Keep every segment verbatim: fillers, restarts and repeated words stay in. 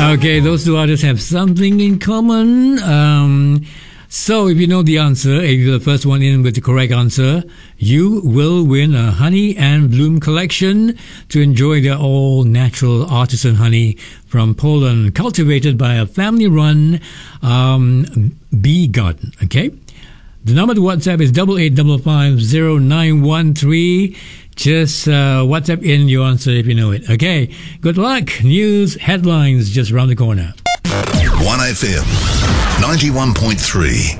Okay, those two artists have something in common. Um, so if you know the answer, if you're the first one in with the correct answer, you will win a Honey and Bloom collection to enjoy their all-natural artisan honey from Poland, cultivated by a family-run um, bee garden. Okay, the number to WhatsApp is double eight five five zero nine one three. Just uh, WhatsApp in your answer if you know it. Okay, good luck. News headlines just around the corner. one F M ninety-one point three.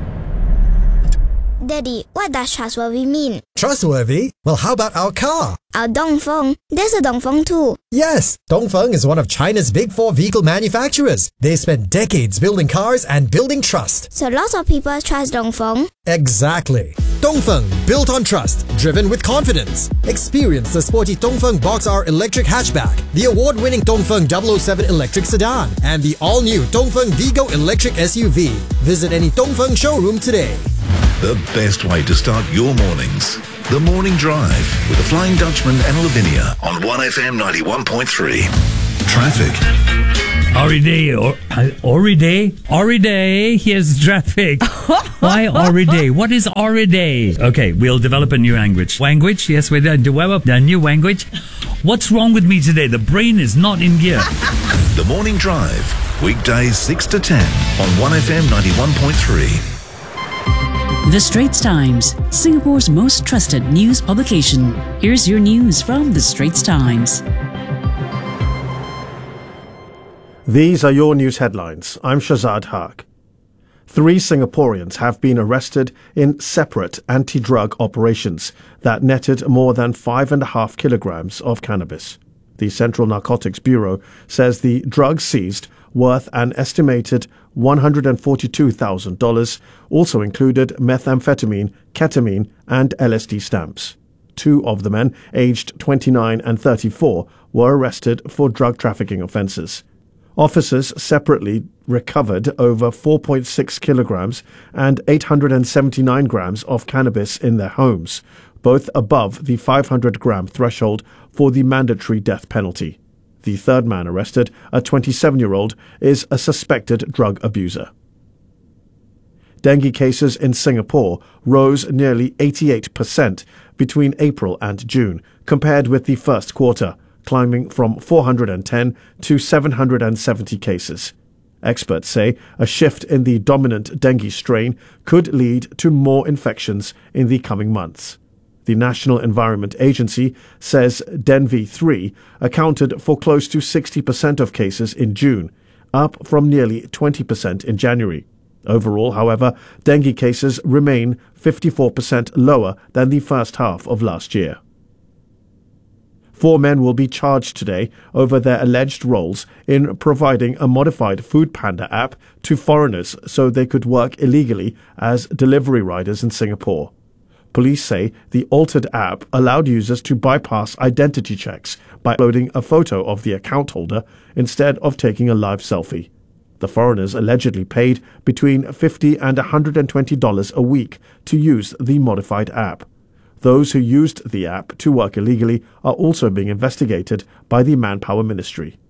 Daddy, what does trustworthy mean? Trustworthy? Well, how about our car? Our Dongfeng. There's a Dongfeng too. Yes, Dongfeng is one of China's big four vehicle manufacturers. They spent decades building cars and building trust. So lots of people trust Dongfeng. Exactly. Dongfeng, built on trust, driven with confidence. Experience the sporty Dongfeng Box R electric hatchback, the award-winning Dongfeng double oh seven electric sedan, and the all-new Dongfeng Vigo electric S U V. Visit any Dongfeng showroom today. The best way to start your mornings. The Morning Drive with the Flying Dutchman and Lavinia on one F M ninety-one point three. Traffic. Already, or, already, already, here's traffic. Why already? What is already? Okay, we'll develop a new language. Language? Yes, we're going to develop a new language. What's wrong with me today? The brain is not in gear. The Morning Drive, weekdays six to ten on one F M ninety-one point three. The Straits Times, Singapore's most trusted news publication. Here's your news from The Straits Times. These are your news headlines. I'm Shazad Haq. Three Singaporeans have been arrested in separate anti-drug operations that netted more than five and a half kilograms of cannabis. The Central Narcotics Bureau says the drugs seized, worth an estimated one hundred forty-two thousand dollars, also included methamphetamine, ketamine, and L S D stamps. Two of the men, aged twenty-nine and thirty-four, were arrested for drug trafficking offences. Officers separately recovered over four point six kilograms and eight hundred seventy-nine grams of cannabis in their homes, both above the five hundred gram threshold for the mandatory death penalty. The third man arrested, a twenty-seven-year-old, is a suspected drug abuser. Dengue cases in Singapore rose nearly eighty-eight percent between April and June, compared with the first quarter, climbing from four hundred ten to seven hundred seventy cases. Experts say a shift in the dominant dengue strain could lead to more infections in the coming months. The National Environment Agency says Dengue three accounted for close to sixty percent of cases in June, up from nearly twenty percent in January. Overall, however, dengue cases remain fifty-four percent lower than the first half of last year. Four men will be charged today over their alleged roles in providing a modified Food Panda app to foreigners so they could work illegally as delivery riders in Singapore. Police say the altered app allowed users to bypass identity checks by uploading a photo of the account holder instead of taking a live selfie. The foreigners allegedly paid between fifty dollars and one hundred twenty dollars a week to use the modified app. Those who used the app to work illegally are also being investigated by the Manpower Ministry.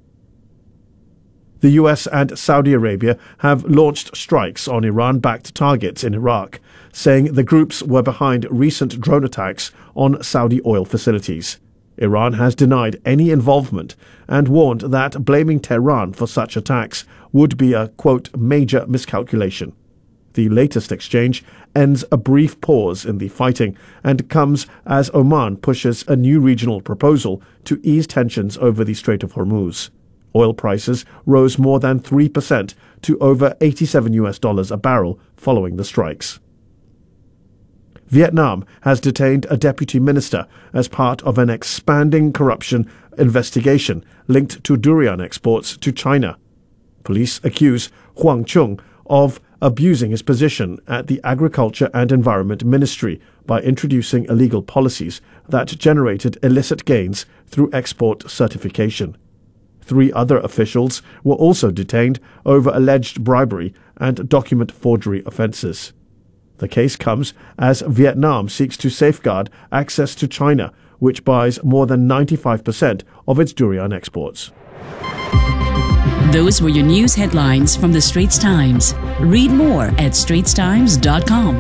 The U S and Saudi Arabia have launched strikes on Iran-backed targets in Iraq, saying the groups were behind recent drone attacks on Saudi oil facilities. Iran has denied any involvement and warned that blaming Tehran for such attacks would be a, quote, major miscalculation. The latest exchange ends a brief pause in the fighting and comes as Oman pushes a new regional proposal to ease tensions over the Strait of Hormuz. Oil prices rose more than three percent to over eighty-seven U S dollars a barrel following the strikes. Vietnam has detained a deputy minister as part of an expanding corruption investigation linked to durian exports to China. Police accuse Huang Chung of abusing his position at the Agriculture and Environment Ministry by introducing illegal policies that generated illicit gains through export certification. Three other officials were also detained over alleged bribery and document forgery offences. The case comes as Vietnam seeks to safeguard access to China, which buys more than ninety-five percent of its durian exports. Those were your news headlines from the Straits Times. Read more at straits times dot com.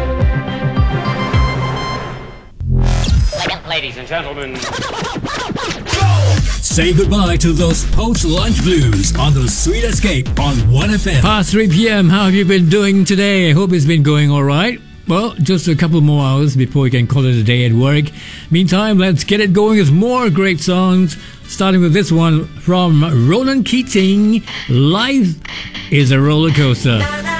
Ladies and gentlemen, Say goodbye to those post-lunch blues on the Sweet Escape on one F M. Past three p.m. How have you been doing today? I hope it's been going all right. Well, just a couple more hours before you can call it a day at work. Meantime, let's get it going with more great songs, starting with this one from Ronan Keating, Life is a Roller Coaster.